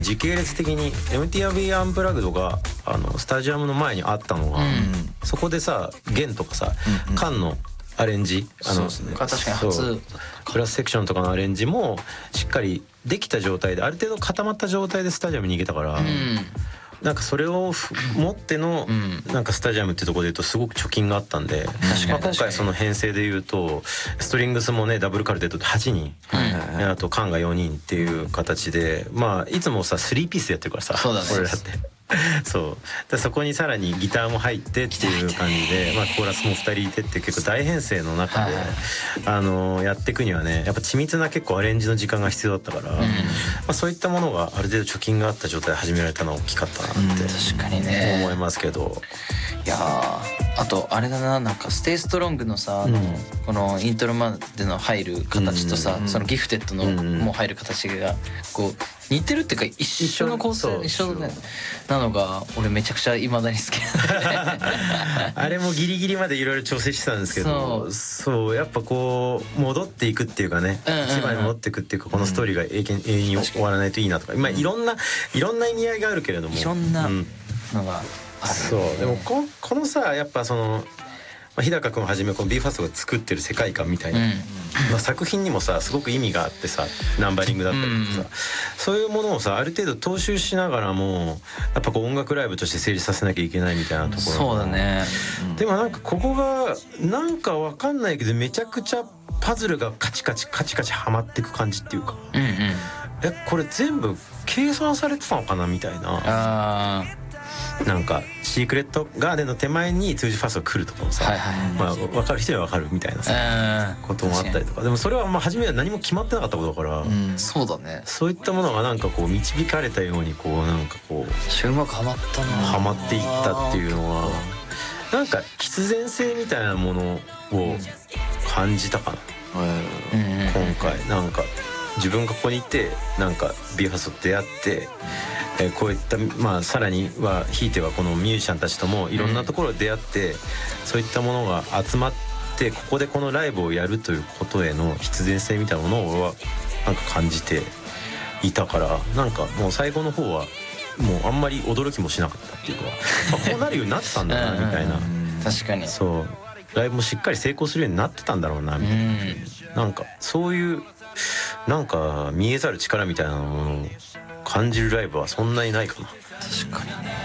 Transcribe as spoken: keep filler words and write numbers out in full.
時系列的に エムティーアールビー アンプラグドがあのスタジアムの前にあったのが、うん、そこでさ弦とかさ、うんうん、カンのアレンジあの、 ね、確かに初クラスセクションとかのアレンジもしっかりできた状態である程度固まった状態でスタジアムに行けたから、うん、なんかそれを持ってのなんかスタジアムっていうところでいうとすごく貯金があったんで、まあ、今回その編成でいうとストリングスもねダブルカルテットではちにん、はい、あとカンがよにんっていう形で、まあいつもさスリーピースでやってるからさ、 そうだね、 俺らってそうでそこにさらにギターも入ってっていう感じで、まあ、コーラスもふたりいてって結構大編成の中で、はい、あのやっていくにはねやっぱ緻密な結構アレンジの時間が必要だったから、うん、まあ、そういったものがある程度貯金があった状態で始められたのは大きかったなって、うん、 確かにね思いますけど、 いやあとあれだな、なんかステイストロングのさ、あの、うん、このイントロまでの入る形とさ、うん、そのギフテッドのもう入る形がこう似てるっていうか一緒の構成一緒だねなのが俺めちゃくちゃ未だに好きなんであれもギリギリまでいろいろ調整してたんですけど、そうそうやっぱこう戻っていくっていうかね、うんうんうん、一番に戻っていくっていうかこのストーリーが永遠、永遠に終わらないといいなとか、まあいろんないろんな意味合いがあるけれども、 いろんなのがある、 うん、そうでも こ, このさやっぱそのまあ、日高君をはじめこの ビーファーストが作ってる世界観みたいな、うんまあ、作品にもさすごく意味があってさナンバリングだったりとかさ、うん、そういうものをさある程度踏襲しながらもやっぱこう音楽ライブとして成立させなきゃいけないみたいなところ、 そうだね、 うん、でもなんかここがなんかわかんないけどめちゃくちゃパズルがカチカチカチカチはまっていく感じっていうか、うんうん、えこれ全部計算されてたのかなみたいな、あなんかシークレットガーデンの手前にツージファーストが来るとかもさ、はいはいまあ、分かる人には分かるみたいなさこともあったりとか、でもそれはまあ初めは何も決まってなかったことだから、うん、 そうだね、 そういったものがなんかこう導かれたようにこうなんかこううまくはまったなはまっていったっていうのはなんか必然性みたいなものを感じたかな、うん、今回なんか自分がここにいてなんかビーファーストと出会って、えー、こういったまあさらにはひいてはこのミュージシャンたちともいろんなところで出会って、うん、そういったものが集まってここでこのライブをやるということへの必然性みたいなものを俺はなんか感じていたから、なんかもう最後の方はもうあんまり驚きもしなかったっていうかまあこうなるようになってたんだなみたいな確かにそうライブもしっかり成功するようになってたんだろうなみたいな、うん、なんかそういうなんか見えざる力みたいなものを感じるライブはそんなにないかな。 確かにね。